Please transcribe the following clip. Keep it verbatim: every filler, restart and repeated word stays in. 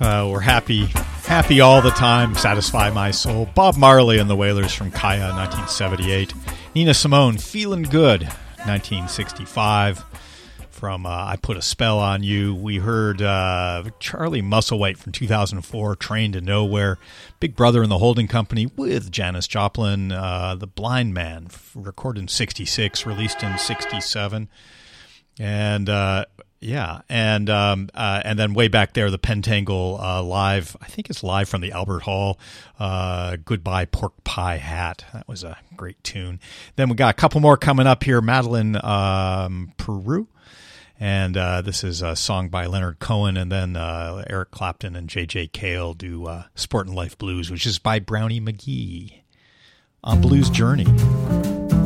Uh, we're happy, happy all the time. Satisfy my soul. Bob Marley and the Wailers from Kaya, nineteen seventy-eight. Nina Simone, Feeling Good, nineteen sixty-five. From uh, I Put a Spell on You. We heard uh, Charlie Musselwhite from two thousand four, Train to Nowhere. Big Brother and the Holding Company with Janis Joplin. Uh, the Blind Man, recorded in sixty-six, released in sixty-seven. And uh, yeah, and um, uh, and then way back there, the Pentangle uh, live. I think it's live from the Albert Hall. Uh, Goodbye Pork Pie Hat. That was a great tune. Then we got a couple more coming up here. Madeline um, Peru. And uh, this is a song by Leonard Cohen, and then uh, Eric Clapton and J J Cale do uh, Sport and Life Blues, which is by Brownie McGee on Blues Journey.